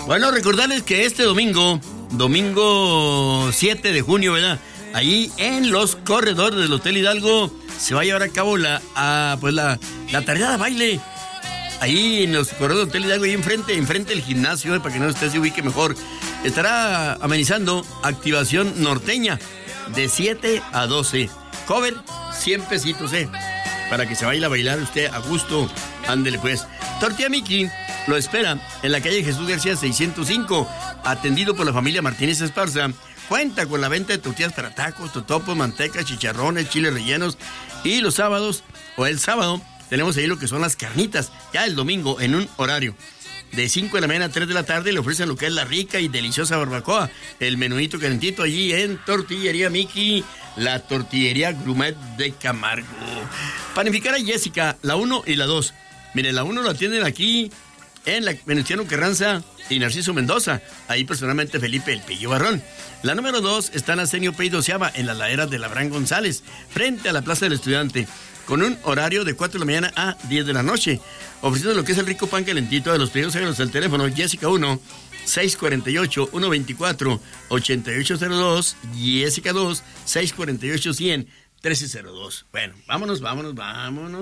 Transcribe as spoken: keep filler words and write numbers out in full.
Bueno, recordarles que este domingo, domingo siete de junio, ¿verdad? Ahí en los corredores del Hotel Hidalgo se va a llevar a cabo la, a, pues la, la tarea de baile. Ahí en los corredores del Hotel Hidalgo, ahí enfrente, enfrente del gimnasio, eh, para que no usted se ubique mejor. Estará amenizando Activación Norteña de siete a doce. Cover, cien pesitos, eh. Para que se vaya a bailar usted a gusto. Ándele pues. Tortilla Miki lo espera en la calle Jesús García seiscientos cinco, atendido por la familia Martínez Esparza. Cuenta con la venta de tortillas para tacos, totopos, manteca, chicharrones, chiles rellenos. Y los sábados, o el sábado, tenemos ahí lo que son las carnitas. Ya el domingo, en un horario de cinco de la mañana a tres de la tarde, le ofrecen lo que es la rica y deliciosa barbacoa. El menudito calentito allí en Tortillería Miki, la tortillería gourmet de Camargo. Panificar a Jessica, la uno y la dos. Mire, la uno la tienen aquí en la Venustiano Carranza y Narciso Mendoza. Ahí personalmente Felipe El Pillo Barrón. La número dos está en Arsenio Pey doceava, en las laderas de Labrán González, frente a la Plaza del Estudiante, con un horario de cuatro de la mañana a diez de la noche, ofreciendo lo que es el rico pan calentito. De los pedidos háganos al teléfono Jessica uno, seis cuatro ocho, uno dos cuatro, ocho ocho cero dos, Jessica dos, seis cuatro ocho, cien, trece cero dos. Bueno, vámonos, vámonos, vámonos.